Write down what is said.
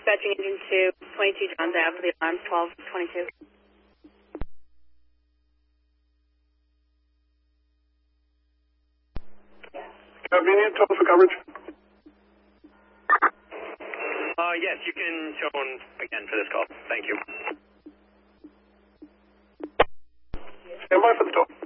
dispatching engine 2, 22 Johns Ave, the alarm's 1222. Convenient total for coverage? Yes, you can tone again for this call. Thank you. Stand by for the toll.